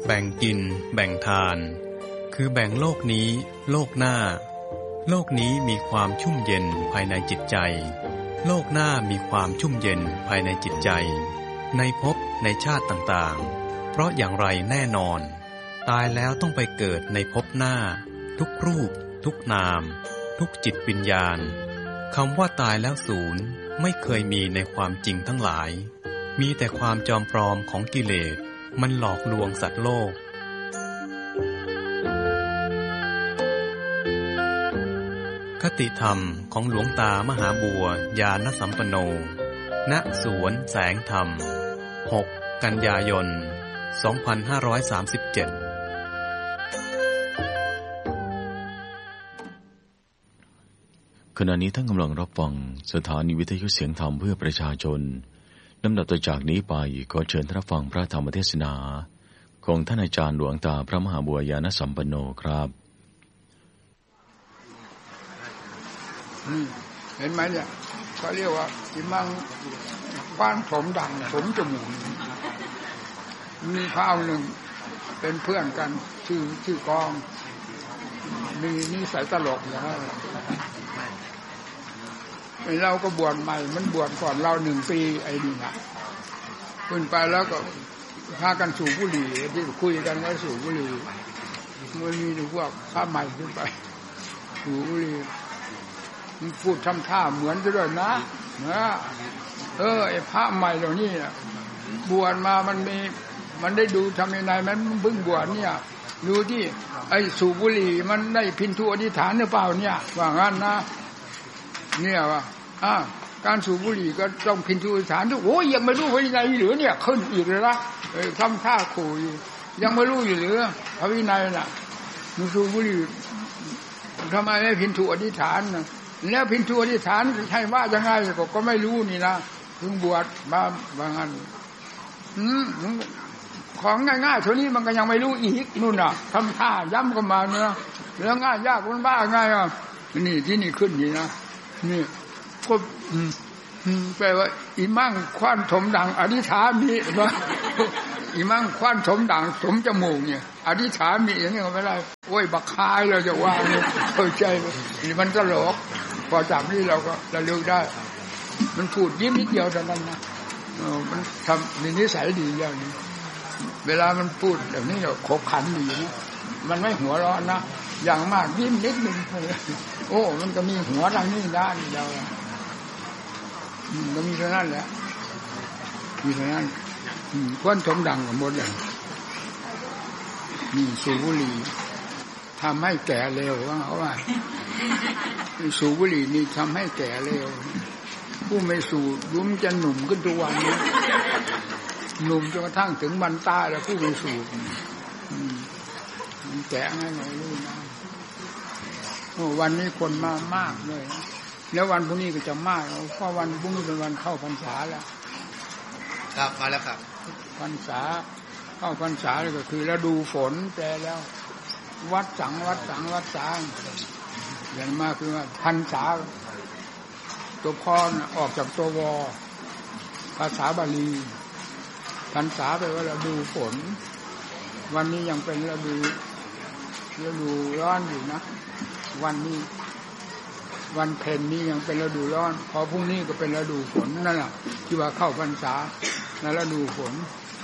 แบ่งกินแบ่งทานคือแบ่งโลกนี้โลกหน้าโลกนี้มีความชุ่มเย็นภายในจิตใจโลกหน้ามีความชุ่มเย็นภายในจิตใจในภพในชาติต่างๆเพราะอย่างไรแน่นอนตายแล้วต้องไปเกิดในภพหน้าทุกรูปทุกนามทุกจิตวิญญาณคำว่าตายแล้วศูนย์ไม่เคยมีในความจริงทั้งหลายมีแต่ความจอมปลอมของกิเลสมันหลอกลวงสัตว์โลกคติธรรมของหลวงตามหาบัวญาณสัมปันโนณสวนแสงธรรม6 กันยายน 2537 ขณะนี้ท่านกำลังรับฟังสถานีวิทยุเสียงธรรมเพื่อประชาชนลำดับต่อจากนี้ไปขอเชิญท่านรับฟังพระธรรมเทศนาของท่านอาจารย์หลวงตาพระมหาบัวญาณสัมปันโนครับเห็นไหมเนี่ยเขาเรียกว่าอิมังบ้านผมดังผมจมูกมีข้าวหนึ่งเป็นเพื่อนกันชื่อกองมีนิสัยตลกอย่างนั้นเราก็บวชใหม่มันบวชก่อนเรา1 ปีไอ้นี่นะขึ้นไปแล้วก็พากันสูบบุหรี่ที่คุยกันก็สูบบุหรี่มันมีอยู่พวกข้าใหม่ขึ้นไปสูบบุหรี่มันพูดทำท่าเหมือนจะด้วยนะไอ้พระใหม่เหล่านี้บวชมามันได้ดูทำยังไงมันเพิ่งบวชเนี่ยดูที่ไอ้สูบบุหรี่มันได้พินทุอธิษฐานหรือเปล่าเนี่ยว่างั้นนะเนี่ยว่าการสูบบุหรี่ก็ต้องพินทุอธิษฐานทุกโอ้ยยังไม่รู้ว่ายังไงหรือเนี่ยขึ้นอีกเลยนะทำท่าขู่อยู่ยังไม่รู้อยู่หรือพระวินัยน่ะมันสูบบุหรี่ทำไมไม่พินทุอธิษฐานแล้วพินทุอธิษฐานใช่ว่ายังไงก็ไม่รู้นี่นะเพิ่งบวชมาว่างั้นของง่ายๆเท่านี้มันก็ยังไม่รู้อีกนู่นน่ะทำท่าย้ำกันมาเนาะแล้วง่ายยากมันบ้าง่ายนี่ที่นี่ขึ้นนี่นะนี่ก็แปลว่าอิมั่งคว้านถมดังอธิษฐานมีว่าอิมั่งคว้านถมดังสมจมูกเนี่ยอธิษฐานมีอย่างนี้ก็ไม่ได้โอ้ยบักคายเราจะว่าเนี่ยเข้าใจนี่มันตลกพอจากนี้เราก็ระลึกได้มันพูดยิ้มนิดเดียวเท่านั้นนะมันทำนิสัยดีอย่างนี้เวลามันพูดแบบนี้ก็ขบขันดีนะมันไม่หัวร้อนนะอย่างมากยิ้มนิดนึงโอ้มันก็มีหัวทางนี้ด้านเดียวมันมีเท่านั้นแหละมีเท่านั้นควันถมดังหมดเลยนี่สูบบุหรี่ทำให้แก่เร็วว่าเขาว่าสูบบุหรี่นี่ทำให้แก่เร็วผู้ไม่สูบยุ่มจะหนุ่มขึ้นทุกวันนี้หนุ่มจนกระทั่งถึงบรรตาแล้วผู้ไม่สูบแก่ง่ายหน่อยรู้นะวันนี้คนมามากเลยแล้ววันพรุ่งนี้ก็จะมากเพราะวันพรุ่งนี้เป็นวันเข้าพรรษาแล้วครับมาแล้วครับพรรษาเข้าพรรษาเลยก็คือฤดูฝนแปลแล้ววัดสังอย่างมากคือว่าพรรษาตัวพรออกจากตัววภาษาบาลีพรรษาแปลว่าฤดูฝนวันนี้ยังเป็นฤดูร้อนอยู่นะวันนี้วันเพ็ญนี้ยังเป็นฤดูร้อนพอพรุ่งนี้ก็เป็นฤดูฝนนั่นแหละที่ว่าเข้าพรรษาในฤดูฝน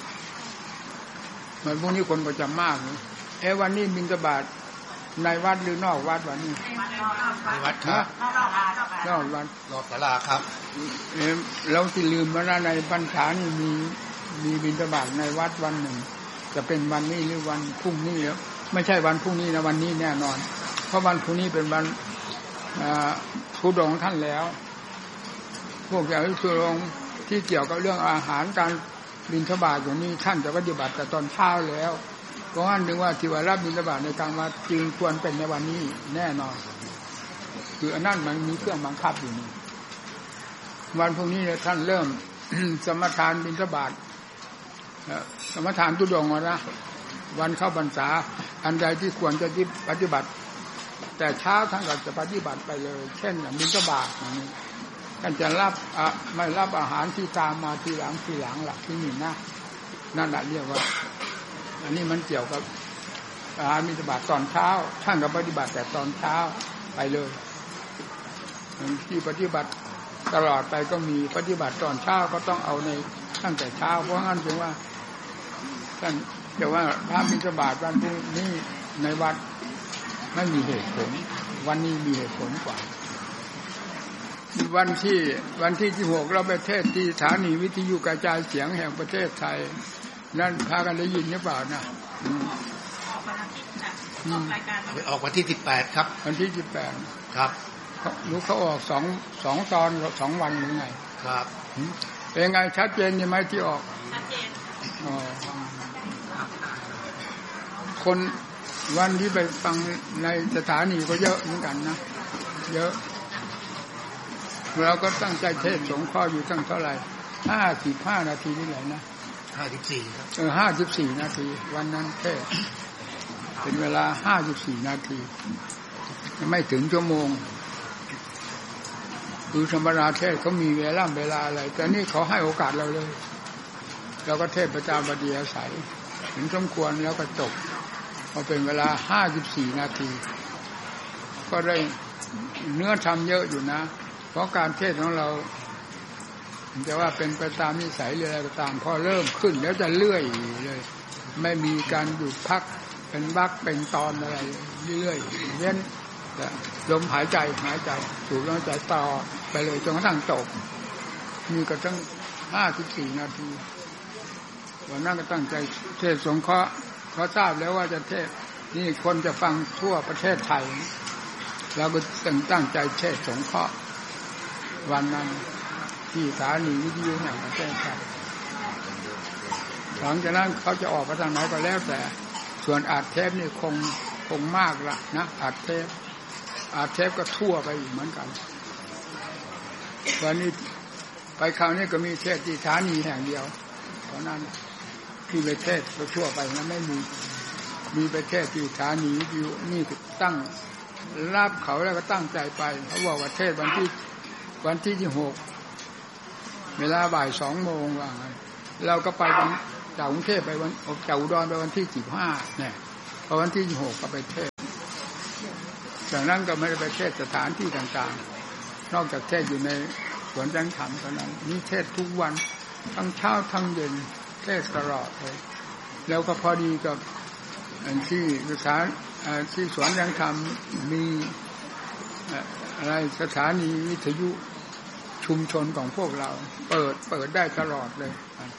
เหมือนพรุ่งนี้คนก็จะมากนะวันนี้บิณฑบาตในวัดหรือนอกวัดวันนี้ในวัดครับนอกวัดนอกศาลาครับเราที่ลืมมาในพรรษานี่มีบิณฑบาตในวัดวันหนึ่งจะเป็นวันนี้หรือวันพรุ่งนี้แล้วไม่ใช่วันพรุ่งนี้นะวันนี้แน่นอนเพราะวันพรุ่งนี้เป็นวันธุดงค์ท่านแล้วพวกอย่างธุดงค์ที่เกี่ยวกับเรื่องอาหารการบิณฑบาตอย่างนี้ท่านจะปฏิบัติแต่ตอนเช้าแล้วเพราะงั้นถึงว่าที่ว่ารับบิณฑบาตในกลางวันจึงควรเป็นในวันนี้แน่นอนคืออันนั้นมันมีเครื่องบังคับอยู่นี่วันพรุ่งนี้ท่านเริ่ม สมทานบิณฑบาตสมทานธุดงค์นะวันเข้าพรรษาอันใดที่ควรจะปฏิบัติแต่เช้าท่านก็จะปฏิบัติไปเลยเช่นบิณฑบาตอย่างนี้ท่านจะไม่รับอาหารที่ตามมาทีหลังหลักที่นี่นะนั่นแหละเรียกว่าอันนี้มันเกี่ยวกับอาหารบิณฑบาตตอนเช้าท่านก็ปฏิบัติแต่ตอนเช้าไปเลยที่ปฏิบัติตลอดไปก็มีปฏิบัติตอนเช้าก็ต้องเอาในตั้งแต่เช้าเพราะงั้นจึงว่าท่านจะว่าพระบิณฑบาตวันนี้ในวัดไม่มีเหตุผลวันนี้มีเหตุผลกว่าวันที่16เราไปเทศที่สถานีวิทยุกระจายเสียงแห่งประเทศไทยนั่นพากันได้ยินหรือเปล่านะออกวันที่18ครับวันที่18 ครับรู้เขาออก2ตอน2วันหรือไงครับเป็นไงชัดเจนใช่ไหมที่ออกชัดเจนคนวันที่ไปฟังในสถานีก็เยอะเหมือนกันนะเยอะเราก็ตั้งใจเทศสงฆ์ข้ออยู่ตั้งเท่าไหร่55นาทีนี่แหละนะ 54ครับ 54นาทีวันนั้นเทศเป็นเวลา54นาทีไม่ถึงชั่วโมงคือธรรมดาเทศเขามีเวลาอะไรแต่นี่เขาให้โอกาสเราเลยเราก็เทศประจำประเดี๋ยวใส่ถึงสมควรแล้วก็จบพอเป็นเวลา54นาทีก็ได้เนื้อธรรมเยอะอยู่นะเพราะการเทศของเราจะว่าเป็นไปตามนิสัยอะไรก็ตามพอเริ่มขึ้นแล้วจะเลื่อยเลยไม่มีการหยุดพักเป็นวรรคเป็นตอนอะไรเรื่อยๆเว้นแต่ลมหายใจสูดลมหายใจต่อไปเลยจนกระทั่งจบมีก็ตั้ง54นาทีวันนั้นก็ตั้งใจเทศสงเคราะห์เขาทราบแล้วว่าจะเทศนี่คนจะฟังทั่วประเทศไทยเราก็ตั้งใจเทศสงเคราะห์วันนั้นที่สถานีวิทยุแห่งประเทศไทยหลังจากนั้นเขาจะออกไปทางไหนก็แล้วแต่ส่วนอัดเทปนี่คงมากละนะอัดเทปก็ทั่วไปอีกเหมือนกันวันนี้ไปคราวนี้ก็มีเทศที่สถานีแห่งเดียวเพราะนั้นที่ไปเทศก็ทั่วไปนะไม่มีไปเทศที่สถานีวิทยุนี่ตั้งรับเขาแล้วก็ตั้งใจไปเขาบอกว่าเทศวันที่6เวลาบ่าย 2 โมงว่างั้นเราก็ไปจากกรุงเทพไปจากอุดรไปวันที่15เนี่ยพอวันที่6ก็ไปเทศจากนั้นก็ไม่ได้ไปเทศสถานที่ต่างๆนอกจากเทศอยู่ในสวนจันทร์เท่านั้นนี่เทศทุกวันทั้งเช้าทั้งเย็นเทศตลอดเลยแล้วก็พอดีกับที่ที่สวนจันทร์มีอะไรสถานีวิทยุชุมชนของพวกเราเปิดได้ตลอดเลย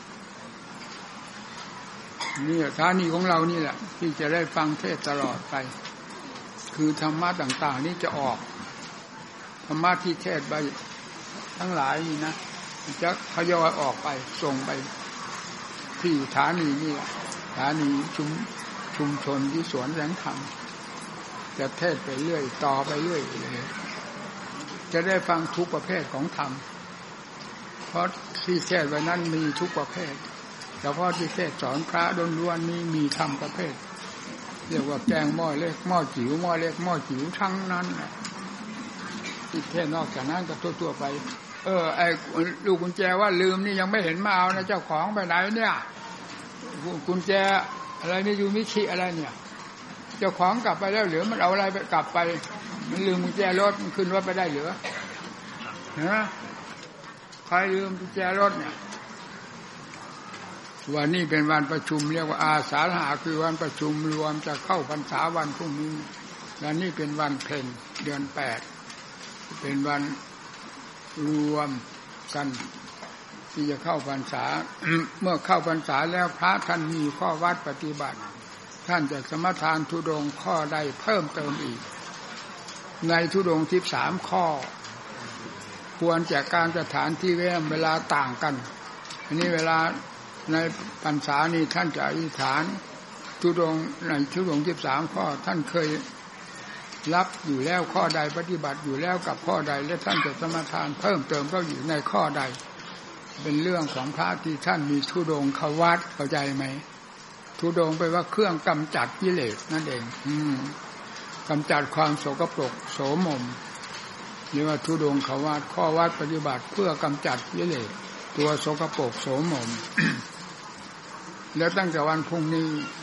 นี่สถานีของเรานี่แหละที่จะได้ฟังเทศตลอดไปคือธรรมะต่างๆนี่จะออกธรรมะที่เทศไปทั้งหลายนี่นะจะทยอยออกไปส่งไปที่สถานีนี่แหละสถานีชุมชนที่สวนแสงธรรมจะเทศไปเรื่อยต่อไปเรื่อยเลยจะได้ฟังทุกประเภทของธรรมเพราะที่เทศไว้นั้นมีทุกประเภทเฉพาะที่เทศสอนพระล้วนๆนี้มีธรรมประเภทเรียกว่าแกงหม้อเล็กหม้อจิ๋วหม้อเล็กหม้อจิ๋วทั้งนั้นที่เทศนอกจากนั้นก็ทั่วๆไปไอ้ลูกกุญแจว่าลืมนี่ยังไม่เห็นมาเอานะเจ้าของไปไหนเนี่ยกุญแจอะไรนี่ยูมิชิอะไรเนี่ยเจ้าของกลับไปแล้วหรือมันเอาอะไรไปกลับไปมันลืมกุญแจรถมันขึ้นรถไปได้หรือนะใครลืมกุญแจรถเนี่ยวันนี้เป็นวันประชุมเรียกว่าอาสาฬหะคือวันประชุมรวมจะเข้าพรรษาวันพรุ่งนี้และนี่เป็นวันเพ็ญเดือน8เป็นวันรวมกันที่จะเข้าพรรษา เมื่อเข้าพรรษาแล้วพระท่านมีข้อวัดปฏิบัติท่านจะสมทานธุดงค์ข้อใดเพิ่มเติมอีกในธุดงค์13ข้อควรแจกการสถานที่เวลาต่างกันอันนี้เวลาในพรรษานี้ท่านจะอธิษฐานธุดงค์ในธุดงค์13ข้อท่านเคยรับอยู่แล้วข้อใดปฏิบัติอยู่แล้วกับข้อใดและท่านจะสมทานเพิ่มเติมก็อยู่ในข้อใดเป็นเรื่องของพระที่ท่านมีธุดงค์วัดเข้าใจไหมธุดงค์แปลว่าเครื่องกำจัดกิเลสนั่นเองกำจัดความโสกปรกโสมมเรียกว่าธุดงค์วัดข้อวัดปฏิบัติเพื่อกำจัดกิเลสตัวโสกปรกโสมม แล้วตั้งแต่วันพรุ่งนี้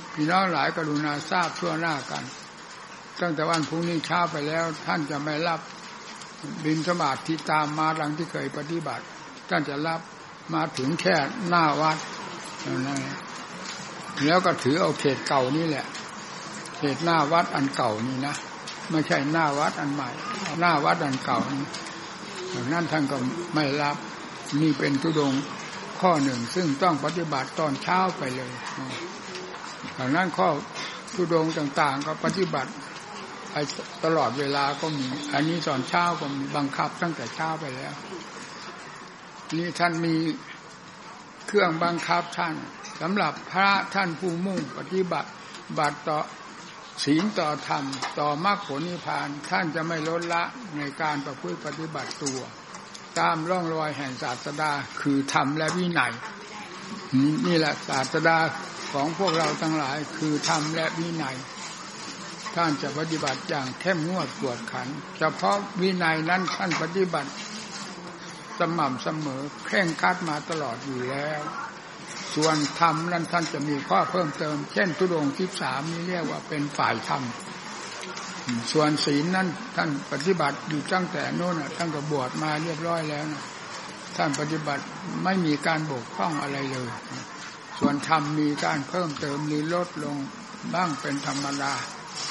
พี่น้องหลายกรุณาทราบทั่วหน้ากันตั้งแต่วันพรุ่งนี้เช้าไปแล้วท่านจะไม่รับบิณฑบาตที่ตามมาหลังที่เคยปฏิบัติท่านจะรับมาถึงแค่หน้าวัดนั่นแล้วก็ถือเอาเขตเก่านี่แหละเขตหน้าวัดอันเก่านี่นะไม่ใช่หน้าวัดอันใหม่หน้าวัดอันเก่านี่ดังนั้นท่านก็ไม่รับนี่เป็นธุดงค์ข้อหนึ่งซึ่งต้องปฏิบัติตอนเช้าไปเลยดังนั้นข้อธุดงค์ต่างๆก็ปฏิบัติตลอดเวลาก็มีอันนี้ตอนเช้าก็มีบังคับตั้งแต่เช้าไปแล้วนี่ท่านมีเครื่องบังคับท่านสำหรับพระท่านผู้มุ่งปฏิบัติต่อศีลต่อธรรมต่อมรรคผลนิพพานท่านจะไม่ลดละในการประพฤติปฏิบัติตัวตามร่องรอยแห่งศาสดาคือธรรมและวินัยนี่แหละศาสดาของพวกเราทั้งหลายคือธรรมและวินัยท่านจะปฏิบัติอย่างเข้มงวดกวดขันเฉพาะวินัยนั้นท่านปฏิบัติสม่ำเสมอเคร่งครัดมาตลอดอยู่แล้วส่วนธรรมนั้นท่านจะมีข้อเพิ่มเติมเช่นธุดงค์ที่3นี้เรียกว่าเป็นฝ่ายธรรมส่วนศีลนั้นท่านปฏิบัติอยู่ตั้งแต่โน้นตั้งแต่บวชมาเรียบร้อยแล้วนะท่านปฏิบัติไม่มีการบกพร่องอะไรเลยส่วนธรรมมีการเพิ่มเติมหรือลดลงบ้างเป็นธรรมดา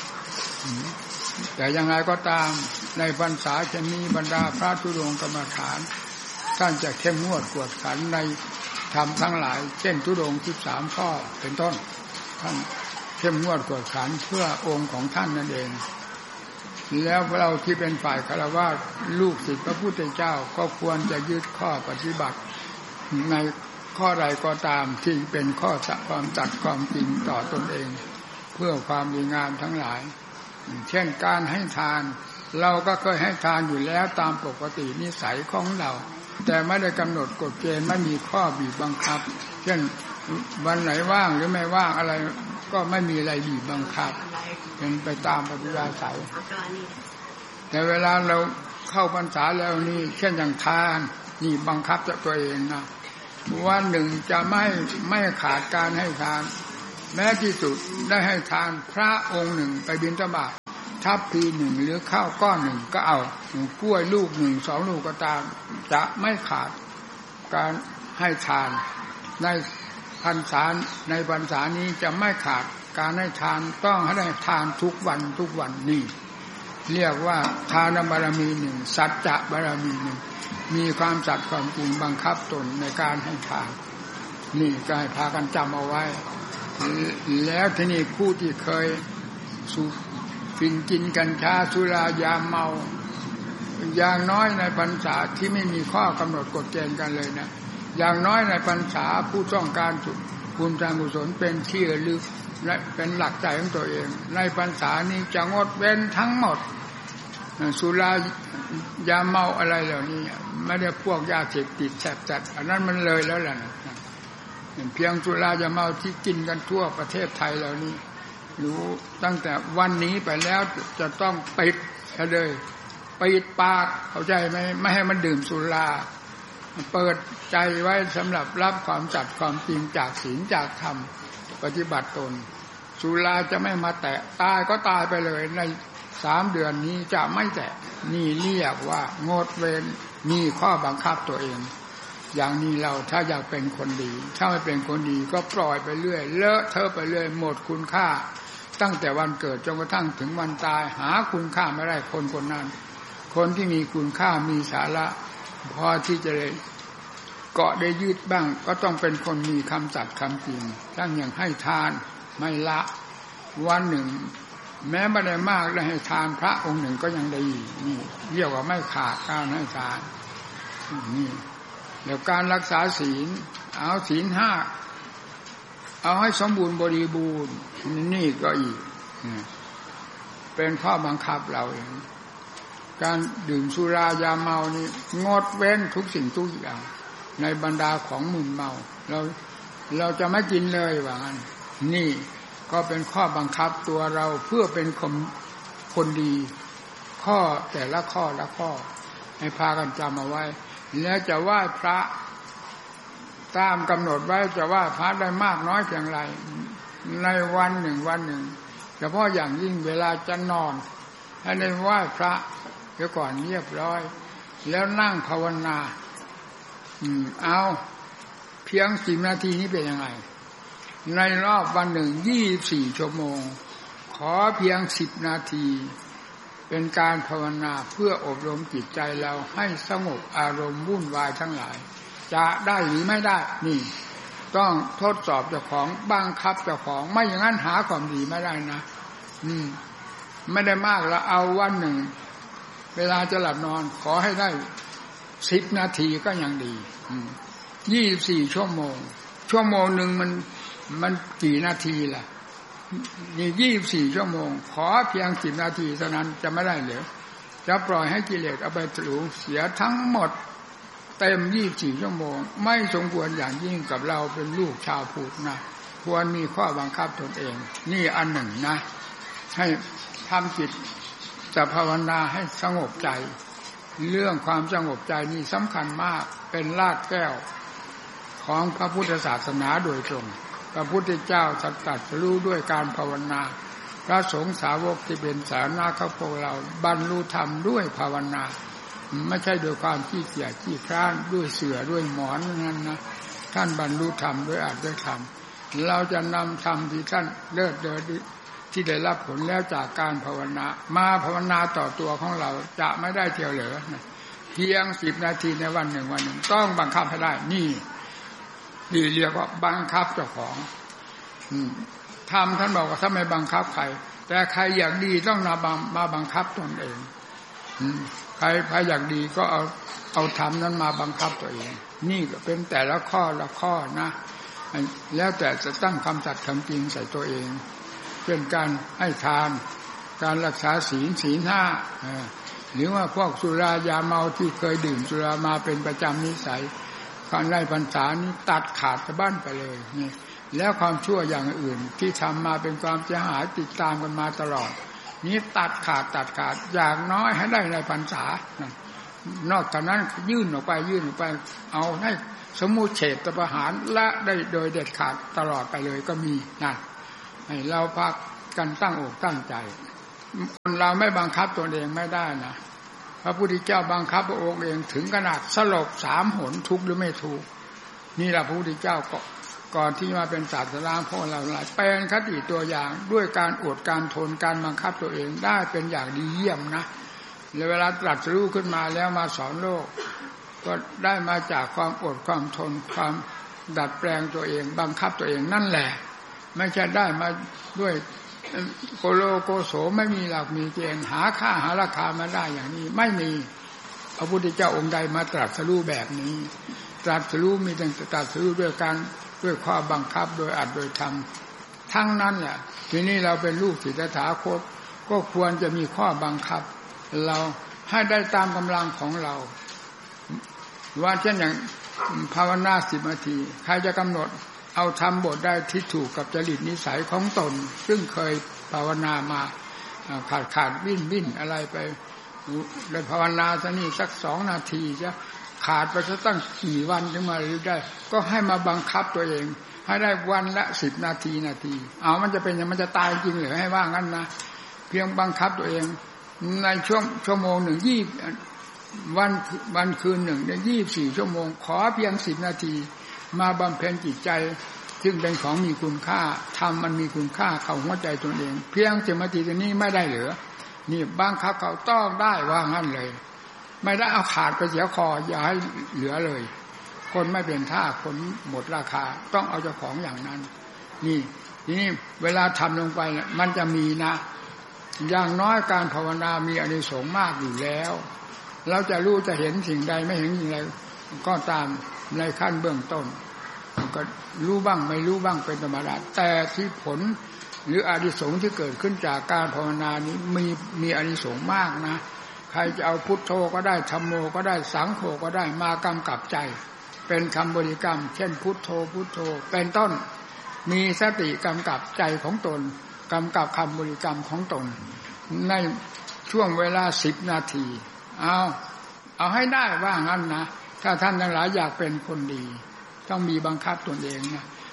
แต่ยังไงก็ตามในพรรษาจะมีบรรดาพระธุดงค์กรรมฐานท่านจะเข้มงวดกวดขันในธรรมทั้งหลายเช่นธุดงค์13ข้อเป็นต้นท่านเข้มงวดกวดขันเพื่อองค์ของท่านนั่นเองแล้วเราที่เป็นฝ่ายฆราวาสลูกศิษย์พระพุทธเจ้าก็ควรจะยึดข้อปฏิบัติในข้อใดก็ตามที่เป็นข้อความจัดความจริงต่อตนเองเพื่อความดีงามทั้งหลายเช่นการให้ทานเราก็เคยให้ทานอยู่แล้วตามปกตินิสัยของเราแต่ไม่ได้กำหนดกฎเกณฑ์ไม่มีข้อบีบบังคับเช่นวันไหนว่างหรือไม่ว่างอะไรก็ไม่มีอะไรบีบบังคับเป็นไปตามปฏิบัติสายแต่เวลาเราเข้าพรรษาแล้วนี่เช่นอย่างทานนี่บังคับตัวเองนะวันหนึ่งจะไม่ขาดการให้ทานแม้ที่สุดได้ให้ทานพระองค์หนึ่งไปบิณฑบาตทัพพีหนึ่งหรือข้าวก้อนหนึ่งก็เอากล้วยลูก1 2 ลูกก็ตามจะไม่ขาดการให้ทานในพรรษานี้จะไม่ขาดการให้ทานต้องให้ได้ทานทุกวันนี่เรียกว่าทานบารมี1สัจจะบารมี1มีความสัตย์ความจริงบังคับตนในการให้ทานนี่ก็ให้พากันจำเอาไว้แล้วทีนี้ผู้ที่เคยสูบกินกัญชาสุรายาเมาอย่างน้อยในพรรษาที่ไม่มีข้อกำหนดกฎเกณฑ์กันเลยนะอย่างน้อยในพรรษาผู้ต้องการคุณทางกุศลเป็นที่ระลึกและเป็นหลักใจของตัวเองในพรรษานี้จะงดเว้นทั้งหมดสุรายาเมาอะไรเหล่านี้ไม่ได้พวกยาเสพติดแสบจัดอันนั้นมันเลยแล้วล่ะเพียงสุรายาเมาที่กินกันทั่วประเทศไทยเหล่านี้รู้ตั้งแต่วันนี้ไปแล้วจะต้องปิดเลยปิดปากเข้าใจไหมไม่ให้มันดื่มสุราเปิดใจไว้สำหรับรับความจัดความจริงจากศีลจากธรรมปฏิบัติตนสุราจะไม่มาแตะตายก็ตายไปเลยใน3 เดือนนี้จะไม่แตะนี่เรียกว่างดเว้นมีข้อบังคับตัวเองอย่างนี้เราถ้าอยากเป็นคนดีถ้าไม่เป็นคนดีก็ปล่อยไปเรื่อยเลอะเทอะไปเรื่อยหมดคุณค่าตั้งแต่วันเกิดจนกระทั่งถึงวันตายหาคุณค่าไม่ได้คนนั้นคนที่มีคุณค่ามีสาระพอที่จะได้เกาะได้ยืดบ้างก็ต้องเป็นคนมีคำสัตย์คำจริงทั้งอย่างให้ทานไม่ละวันหนึ่งแม้ไม่ได้มากได้ให้ทานพระองค์หนึ่งก็ยังดีนี่เรียกว่าไม่ขาดการให้ทานนี่แล้วการรักษาศีลเอาศีล5เอาให้สมบูรณ์บริบูรณ์นี่ก็อีกเป็นข้อบังคับเราเองการดื่มสุรายาเมานี่งดเว้นทุกสิ่งทุกอย่างในบรรดาของมึนเมาเราจะไม่กินเลยว่างั้นนี่ก็เป็นข้อบังคับตัวเราเพื่อเป็นคนดีข้อแต่ละข้อให้พากันจำเอาไว้แล้วจะไหว้พระตามกำหนดไว้จะไหว้พระได้มากน้อยเพียงไรในวันหนึ่งเฉพาะอย่างยิ่งเวลาจะนอนให้ได้ไหว้พระเดี๋ยวก่อนเรียบร้อยแล้วนั่งภาวนาเอาเพียง10 นาทีนี้เป็นยังไงในรอบวันหนึ่ง24 ชั่วโมงขอเพียง10 นาทีเป็นการภาวนาเพื่ออบรมจิตใจเราให้สงบอารมณ์วุ่นวายทั้งหลายจะได้หรือไม่ได้นี่ต้องทดสอบเจ้าของบังคับเจ้าของไม่อย่างนั้นหาความดีไม่ได้นะไม่ได้มากแล้วเอาวันหนึ่งเวลาจะหลับนอนขอให้ได้10 นาทีก็ยังดี24 ชั่วโมงนึงมันกี่นาทีล่ะนี่24 ชั่วโมงขอเพียง10 นาทีเท่านั้นจะไม่ได้เหรอจะปล่อยให้กิเลสเอาไปถูเสียทั้งหมดเต็ม24 ชั่วโมงไม่สมควรอย่างยิ่งกับเราเป็นลูกชาวพุทธนะควรมีข้อบังคับตนเองนี่อันหนึ่งนะให้ทำจิตจะภาวนาให้สงบใจเรื่องความสงบใจนี่สำคัญมากเป็นรากแก้วของพระพุทธศาสนาโดยตรงพระพุทธเจ้าตรัสรู้ด้วยการภาวนาพระสงฆ์สาวกที่เป็นสาธารณะของพวกเราบรรลุธรรมด้วยภาวนาไม่ใช่โดยความขี้เกียจขี้คร้านด้วยเสื่อด้วยหมอนนั้นนะท่านบรรลุธรรมด้วยอาจด้วยธรรมเราจะนำธรรมที่ท่านเลิศเลอที่ได้รับผลแล้วจากการภาวนามาภาวนาต่อตัวของเราจะไม่ได้เที่ยวเหลือเพียง10 นาทีในวันหนึ่งต้องบังคับให้ได้นี่เรียกว่าบังคับเจ้าของธรรมท่านบอกว่าถ้าไม่บังคับใครแต่ใครอยากดีต้องมาบังคับตนเองใครอยากดีก็เอาธรรมนั้นมาบังคับตัวเองนี่ก็เป็นแต่ละข้อนะแล้วแต่จะตั้งคำสัตย์คำจริงใส่ตัวเองเป็นการให้ทานการรักษาศีล 5หรือว่าพวกสุรายาเมาที่เคยดื่มสุรามาเป็นประจำนิสัยการไล่พรรษานี้ตัดขาดจากบ้านไปเลยนี่แล้วความชั่วอย่างอื่นที่ทำมาเป็นความเสียหายติดตามกันมาตลอดนี้ตัดขาดอย่างน้อยให้ได้ในพรรษานอกจากนั้นยื่นออกไปเอาให้สมุเฉทประหารละได้โดยเด็ดขาดตลอดไปเลยก็มีนะให้เราพักกันตั้งอกตั้งใจคนเราไม่บังคับตัวเองไม่ได้นะพระพุทธเจ้าบังคับพระองค์เองถึงขนาดสลบ3 หนทุกข์หรือไม่ทุกข์นี่แหละพระพุทธเจ้าก่อนที่มาเป็นศาสดาพ่อเราหลายเป็นคติตัวอย่างด้วยการอดการทนการบังคับตัวเองได้เป็นอย่างดีเยี่ยมนะเวลาตรัสรู้ขึ้นมาแล้วมาสอนโลกก็ได้มาจากความอดความทนความดัดแปลงตัวเองบังคับตัวเองนั่นแหละไม่ใช่ได้มาด้วยโกโลโกโสไม่มีหลักมีเกณฑ์หาค่าหาราคามาได้อย่างนี้ไม่มีพระพุทธเจ้าองค์ใดมาตรัสรู้แบบนี้ตรัสรู้มีแต่ตรัสรู้ด้วยข้อบังคับโดยอัดโดยธรรมทั้งนั้นแหละทีนี้เราเป็นลูกศิษย์ตถาคตก็ควรจะมีข้อบังคับเราให้ได้ตามกำลังของเราว่าเช่นอย่างภาวนา10 นาทีใครจะกำหนดเอาทำบทได้ที่ถูกกับจริตนิสัยของตนซึ่งเคยภาวนามาขาดวิ่นอะไรไปได้ภาวนาซะนี่สัก2 นาทีจะขาดไปซะตั้งกี่วันถึงมาได้ก็ให้มาบังคับตัวเองให้ได้วันละ10 นาทีเอามันจะเป็นอย่างมันจะตายจริงหรือให้ว่างั้นนะเพียงบังคับตัวเองในชั่วโมงหนึ่งวันคืนหนึ่งเนี่ย24 ชั่วโมงขอเพียง10 นาทีมาบำเพ็ญจิตใจซึ่งเป็นของมีคุณค่าธรรมมันมีคุณค่าเข้าหัวใจตนเองเพียง10 นาทีตัวนี้ไม่ได้เหลือนี่บังคับเขาต้องได้ว่างั้นเลยไม่ได้เอาขาดไปเสียคออย่าให้เหลือเลยคนไม่เป็นท่าคนหมดราคาต้องเอาเจ้าของอย่างนั้นนี่ทีนี้เวลาทำลงไปมันจะมีนะอย่างน้อยการภาวนามีอานิสงส์มากอยู่แล้วเราจะรู้จะเห็นสิ่งใดไม่เห็นสิ่งใดก็ตามในขั้นเบื้องต้นก็รู้บ้างไม่รู้บ้างเป็นธรรมดาแต่ที่ผลหรืออานิสงส์ที่เกิดขึ้นจากการภาวนานี้มีอานิสงส์มากนะใครจะเอาพุทโธก็ได้ธัมโมก็ได้สังโฆก็ได้มากำกับใจเป็นคำบริกรรมเช่นพุทโธพุทโธเป็นต้นมีสติกำกับใจของตนกำกับคำบริกรรมของตนในช่วงเวลา10 นาทีเอาให้ได้ว่างั้นนะถ้าท่านทั้งหลายอยากเป็นคนดีต้องมีบังคับตนเองนะ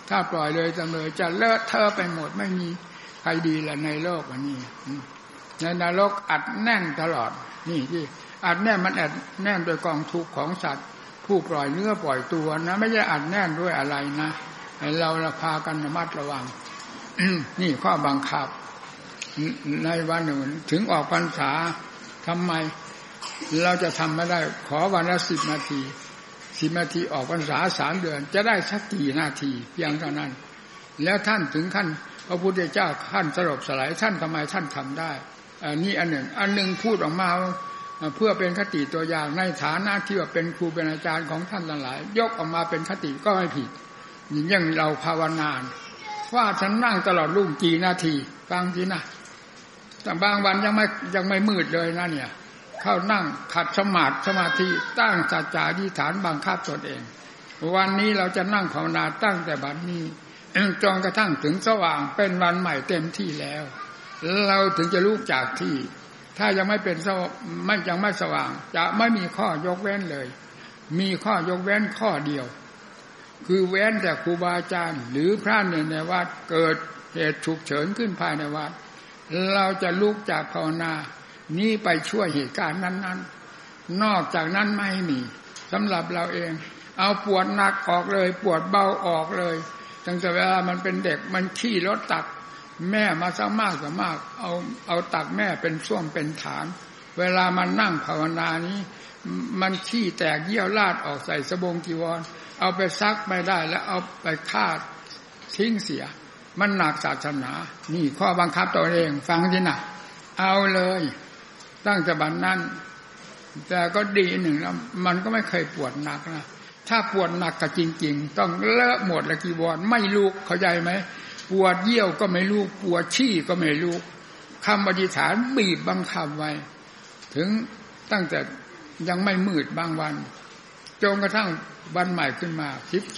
ถ้าปล่อยเลยจำเลยจะเลอะเทอะไปหมดไม่มีใครดีละในโลกอันนี้ในนรกอัดแน่นตลอดนี่ที่อัดแน่นมันอัดแน่นโดยกองทุกข์ของสัตว์ผู้ปล่อยเนื้อปล่อยตัวนะไม่ใช่อัดแน่นด้วยอะไรนะให้เราพากันระมัดระวัง นี่ข้อบังคับในวันหนึ่งถึงออกพรรษาทำไมเราจะทำไม่ได้ขอวันละ10 นาที10 นาทีออกพรรษา3 เดือนจะได้สักกี่นาทีเพียงเท่านั้นแล้วท่านถึงขั้นพระพุทธเจ้าขั้นสลบสลายท่านทำไมท่านทำได้นี่อันหนึ่งพูดออกมาเพื่อเป็นคติตัวอย่างในฐานะที่ว่าเป็นครูเป็นอาจารย์ของท่านทั้งหลายยกออกมาเป็นคติก็ไม่ผิดอย่างเราภาวนานว่าฉันนั่งตลอดรุ่งกี่นาทีฟังสินะแต่บางวันยังไม่มืดเลยนะเนี่ยเข้านั่งขัดสมาธิตั้งสัจจะอธิษฐานบังคับตนเองวันนี้เราจะนั่งภาวนาตั้งแต่บัดนี้จนกระทั่งถึงสว่างเป็นวันใหม่เต็มที่แล้วเราถึงจะลุกจากที่ถ้ายังไม่เป็นยังไม่สว่างจะไม่มีข้อยกเว้นเลยมีข้อยกเว้นข้อเดียวคือเว้นแต่ครูบาอาจารย์หรือพระในวัดเกิดเหตุฉุกเฉินขึ้นภายในวัดเราจะลุกจากภาวนานี้ไปช่วยเหตุการณ์นั้นๆนอกจากนั้นไม่มีสำหรับเราเองเอาปวดหนักออกเลยปวดเบาออกเลยตั้งแต่เวลามันเป็นเด็กมันขี้รถตักแม่มาซะมากเอาตักแม่เป็นส้วมเป็นฐานเวลามันนั่งภาวนานี้มันขี้แตกเยี่ยวราดออกใส่สบงจีวรเอาไปซักไม่ได้แล้วเอาไปฆ่าทิ้งเสียมันหนักศาสนานี่ข้อบังคับตัวเองฟังสินะเอาเลยตั้งแต่บัดนั้นแต่ก็ดีหนึ่งแล้วมันก็ไม่เคยปวดหนักนะถ้าปวดหนักก็จริงๆต้องเลอะหมดละจีวรไม่ลุกเข้าใจไหมปวดเยี่ยวก็ไม่ลุกปวดขี้ก็ไม่ลุกคำอธิษฐานบีบบังคับไว้ถึงตั้งแต่ยังไม่มืดบางวันจนกระทั่งวันใหม่ขึ้นมา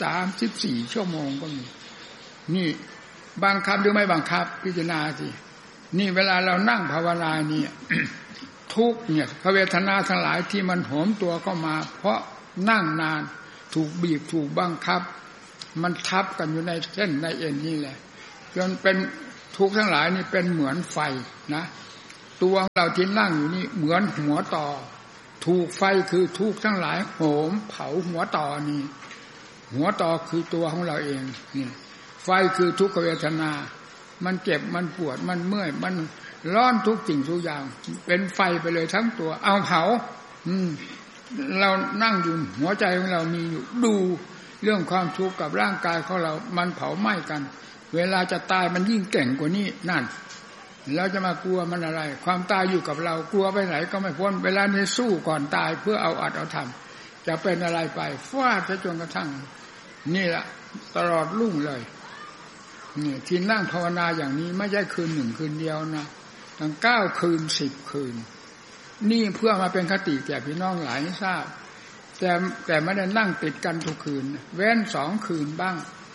13-14 ชั่วโมงก็มีนี่บังคับหรือไม่บังคับพิจารณาสินี่เวลาเรานั่งภาวนานี่ ทุกเนี่ยเวทนาทั้งหลายที่มันโหมตัวเข้ามาเพราะนั่งนานถูกบีบถูกบังคับมันทับกันอยู่ในเส้นในเอ็นนี่แหละจนเป็นทุกข์ทั้งหลายนี่เป็นเหมือนไฟนะตัวเราที่นั่งอยู่นี่เหมือนหัวต่อถูกไฟคือทุกข์ทั้งหลายโหมเผาหัวต่อนี่หัวต่อคือตัวของเราเองนี่ไฟคือทุกขเวทนามันเจ็บมันปวดมันเมื่อยมันร้อนทุกสิ่งทุกอย่างเป็นไฟไปเลยทั้งตัวเอาเผาเรานั่งอยู่หัวใจของเรามีอยู่ดูเรื่องความทุกข์กับร่างกายของเรามันเผาไหม้กันเวลาจะตายมันยิ่งเก่งกว่านี้นั่นเราจะมากลัวมันอะไรความตายอยู่กับเรากลัวไปไหนก็ไม่พ้นเวลานี้สู้ก่อนตายเพื่อเอาอัดเอาทำจะเป็นอะไรไปฟาดซะจนกระทั่งนี่แหละตลอดรุ่งเลยนี่ที่นั่งภาวนาอย่างนี้ไม่ใช่คืนหนึ่งคืนเดียวนะตั้ง9 คืน 10 คืนนี่เพื่อมาเป็นคติแก่พี่น้องหลายทราบแต่ไม่ได้นั่งติดกันทุกคืนเว้น2 คืนบ้าง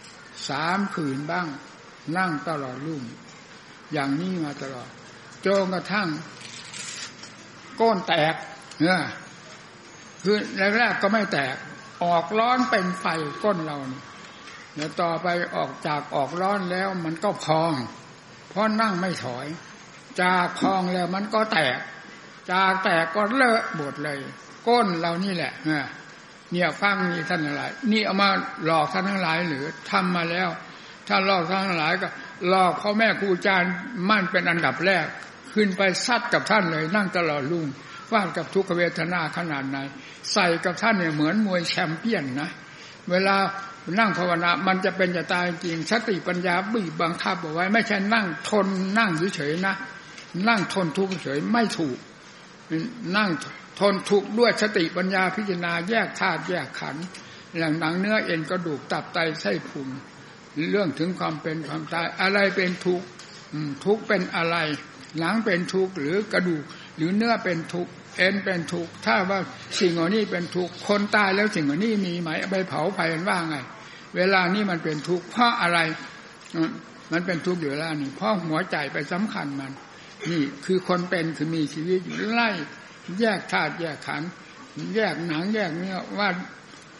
3 คืนบ้างนั่งตลอดรุ่งอย่างนี้มาตลอดจนกระทั่งก้นแตกคือแรกๆก็ไม่แตกออกร้อนเป็นไฟก้นเราเนี่ยแล้วต่อไปออกร้อนแล้วมันก็พองเพราะนั่งไม่ถอยจากพองแล้วมันก็แตกจากแตกก็เลอะหมดเลยก้นเรานี่แหละเนี่ยฟังนี่ท่านทั้งหลายนี่เอามาหลอกท่านทั้งหลายหรือทำมาแล้วถ้าหลอกท่านทั้งหลายก็หลอกพ่อแม่ครูอาจารย์มั่นเป็นอันดับแรกขึ้นไปซัดกับท่านเลยนั่งตลอดรุ่งฟาดกับทุกขเวทนาขนาดไหนใส่กับท่านเนี่ยเหมือนมวยแชมเปี้ยนนะเวลานั่งภาวนามันจะเป็นจะตายจริงสติปัญญาบีบบังคับเอาไว้ไม่ใช่นั่งทนนั่งเฉยๆนะนั่งทนทุกข์เฉยไม่ถูกนั่งทนทุกข์ด้วยสติปัญญาพิจารณาแยกธาตุแยกขันธ์อย่างหนังเนื้อเอ็นกระดูกตับไตไส้พุงเรื่องถึงความเป็นความตายอะไรเป็นทุกข์ทุกข์เป็นอะไรหนังเป็นทุกข์หรือกระดูกหรือเนื้อเป็นทุกข์เอ็นเป็นทุกข์ถ้าว่าสิ่งเหล่านี้เป็นทุกข์คนตายแล้วสิ่งเหล่านี้มีไหมไปเผาไฟกันว่าไงเวลานี้มันเป็นทุกข์เพราะอะไรมันเป็นทุกข์อยู่แล้วนี่เพราะหัวใจไปสำคัญมันนี่คือคนเป็นคือมีชีวิตอยู่ไล่แยกธาตุแยกขันธ์แยกหนังแยกเนื้อว่า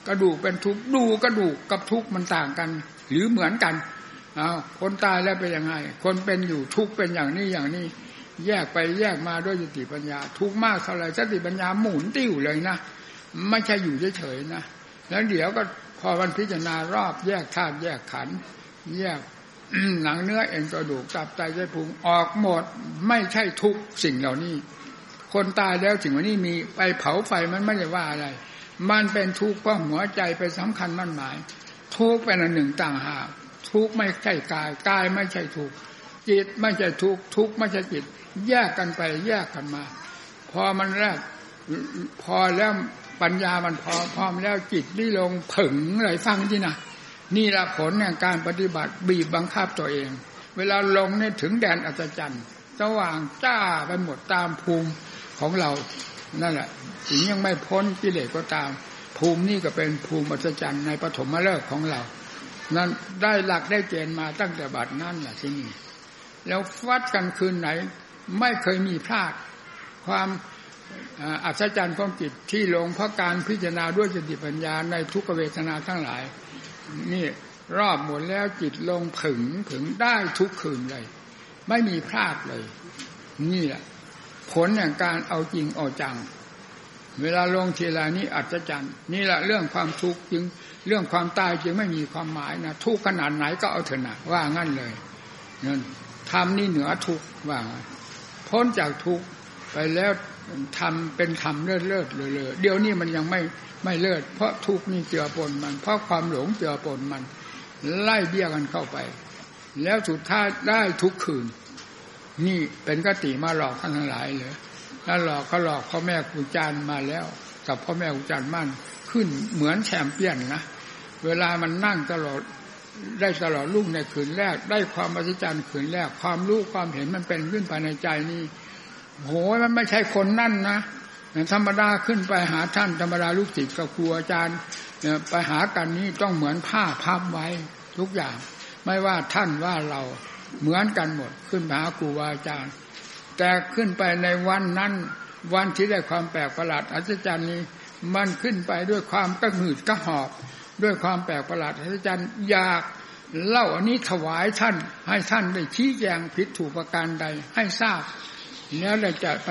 กระดูกเป็นทุกข์ดูกระดูกกับทุกข์มันต่างกันหรือเหมือนกันคนตายแล้วเป็นยังไงคนเป็นอยู่ทุกข์เป็นอย่างนี้อย่างนี้แยกไปแยกมาด้วยสติปัญญาทุกข์มากเท่าไหร่สติปัญญาหมุนติ้วเลยนะไม่ใช่อยู่เฉยๆนะแล้วเดี๋ยวก็พอวันพิจารณารอบแยกธาตุแยกขันธ์แยกหนังเนื้อเอ็นกระดูกตับไตไส้พุงออกหมดไม่ใช่ทุกสิ่งเหล่านี้คนตายแล้วสิ่งเหล่านี้มีไปเผาไฟมันไม่ได้ว่าอะไรมันเป็นทุกข์เพราะหัวใจไปสำคัญมั่นหมายทุกข์เป็นอันหนึ่งต่างหากทุกข์ไม่ใช่กายกายไม่ใช่ทุกข์จิตไม่ใช่ทุกข์ทุกข์ไม่ใช่จิตแยกกันไปแยกกันมาพอมันแรกพอแล้วปัญญามันพร้อมแล้วจิตนี่ลงผึ่งเลยฟังที่นะนี่ละผลแห่งการปฏิบัติบีบบังคับตัวเองเวลาลงนี่ถึงแดนอัศจรรย์สว่างจ้าไปหมดตามภูมิของเรานั่นแหละถึงยังไม่พ้นกิเลสก็ตามภูมินี่ก็เป็นภูมิอัศจรรย์ในปฐมฤกษ์ของเรานั่นได้หลักได้เกณฑ์มาตั้งแต่บัดนั้นแหละที่นี่แล้ววัดกันคืนไหนไม่เคยมีพลาดความอัศจรรย์ของจิตที่ลงเพราะการพิจารณาด้วยสติปัญญาในทุกขเวทนาทั้งหลายนี่รอบหมดแล้วจิตลงผึ่งได้ทุกคืนเลยไม่มีพลาดเลยนี่แหละผลแห่งการเอาจริงเอาจังเวลาลงทีไรนี้อัศจรรย์นี่แหละเรื่องความทุกข์จึงเรื่องความตายจึงไม่มีความหมายนะทุกข์ขนาดไหนก็เอาเถอะนะว่างั้นเลยนั่นธรรมนี่เหนือทุกข์ว่าพ้นจากทุกข์ไปแล้วธรรมเป็นธรรมเลิศเลยเดี๋ยวนี้มันยังไม่เลิศเพราะทุกข์นี่เจือปนมันเพราะความหลงเจือปนมันไล่เบี้ยกันเข้าไปแล้วสุดท้ายได้ทุกคืนนี่เป็นคติมาหลอกท่านทั้งหลายเลยถ้าหลอกก็หลอกพ่อแม่ครูอาจารย์มาแล้วกับพ่อแม่ครูอาจารย์มั่นขึ้นเหมือนแชมเปี้ยนนะเวลามันนั่งตลอดได้ตลอดรุ่งในคืนแรกได้ความอัศจรรย์คืนแรกความรู้ความเห็นมันเป็นขึ้นภายในใจนี่โหมันไม่ใช่คนนั่นนะธรรมดาขึ้นไปหาท่านธรรมดาลูกศิษย์กับครูอาจารย์ไปหากันนี่ต้องเหมือนผ้าพับไว้ทุกอย่างไม่ว่าท่านว่าเราเหมือนกันหมดขึ้นไปหาครูอาจารย์แต่ขึ้นไปในวันนั้นวันที่ได้ความแปลกประหลาดอัศจรรย์นี้มันขึ้นไปด้วยความกระหืดกระหอบด้วยความแปลกประหลาดอัศจรรย์อยากเล่าอันนี้ถวายท่านให้ท่านได้ชี้แจงผิดถูกประการใดให้ทราบแล้วเราจะ